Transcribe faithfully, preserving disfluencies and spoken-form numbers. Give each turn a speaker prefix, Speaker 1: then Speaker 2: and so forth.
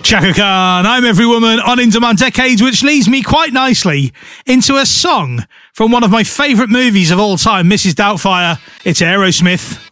Speaker 1: Chaka Khan, I'm Every Woman on In Demand Decades, which leads me quite nicely into a song from one of my favourite movies of all time, Missus Doubtfire. It's Aerosmith.